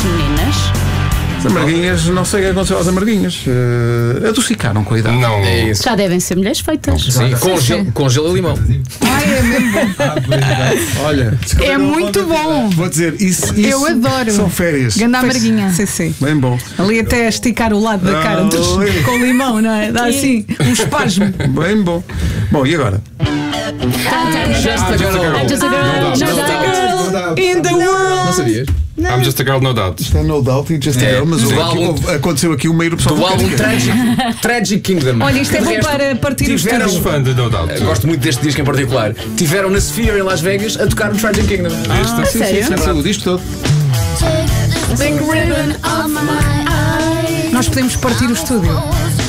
meninas? As amarguinhas, não sei o que aconteceu às amarguinhas. Adocicaram com a idade. Não, É isso. Já devem ser mulheres feitas. Sim, com gelo e limão. Ai, é mesmo bom. Olha, É muito bom. vou dizer, isso Eu adoro. são férias. Ganda amarguinha. Sim, sim. Bem bom. Ali até esticar o lado da cara com limão, não é? Dá assim um espasmo. Bem bom. Bom, e agora? Just a girl. Just a girl. In the world. Não sabias? I'm just a girl, no doubt. Está no doubt e just a girl, mas do álbum- aconteceu aqui uma erupção Do álbum vulcânica. Tragic Kingdom. Olha, isto é De bom resto, para partir os tiveram- És fã de No Doubt? Gosto muito deste disco em particular. Tiveram na Sphere em Las Vegas a tocar no Tragic Kingdom. Sim, sério? sim, o disco todo. Nós podemos partir o estúdio.